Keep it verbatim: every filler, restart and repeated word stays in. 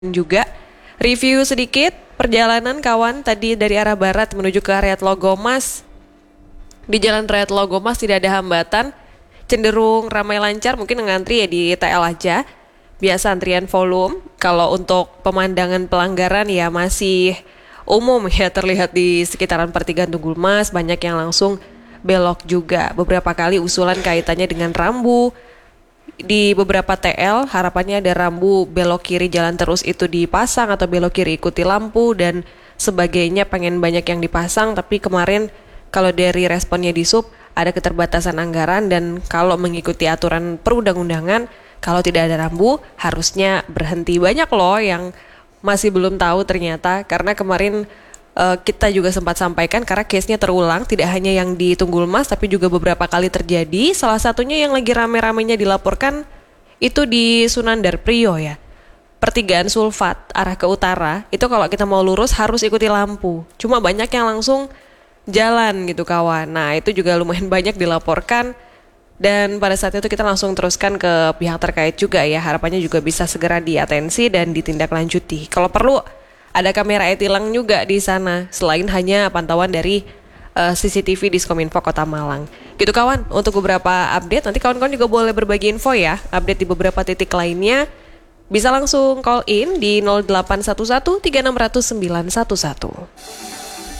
Juga review sedikit perjalanan kawan tadi dari arah barat menuju ke area Tlogomas. Di jalan raya Tlogomas tidak ada hambatan, cenderung ramai lancar, mungkin ngantri ya di T L aja. Biasa antrian volume. Kalau untuk pemandangan pelanggaran ya masih umum ya, terlihat di sekitaran pertigaan Tunggul Mas, banyak yang langsung belok juga. Beberapa kali usulan kaitannya dengan rambu. Di beberapa T L harapannya ada rambu belok kiri jalan terus itu dipasang atau belok kiri ikuti lampu dan sebagainya, pengen banyak yang dipasang. Tapi kemarin kalau dari responnya di sub ada keterbatasan anggaran, dan kalau mengikuti aturan perundang-undangan kalau tidak ada rambu harusnya berhenti. Banyak loh yang masih belum tahu ternyata, karena kemarin Uh, kita juga sempat sampaikan karena case-nya terulang, tidak hanya yang di Tunggul Mas tapi juga beberapa kali terjadi. Salah satunya yang lagi rame-ramenya dilaporkan itu di Sunandar Priyo ya, pertigaan Sulfat arah ke utara. Itu kalau kita mau lurus harus ikuti lampu, cuma banyak yang langsung jalan gitu kawan. Nah itu juga lumayan banyak dilaporkan, dan pada saat itu kita langsung teruskan ke pihak terkait juga ya. Harapannya juga bisa segera diatensi dan ditindaklanjuti. Kalau perlu ada kamera e-tilang juga di sana, selain hanya pantauan dari uh, C C T V Diskominfo Kota Malang. Gitu kawan, untuk beberapa update, nanti kawan-kawan juga boleh berbagi info ya, update di beberapa titik lainnya. Bisa langsung call in di nol delapan satu satu tiga enam nol nol sembilan satu satu.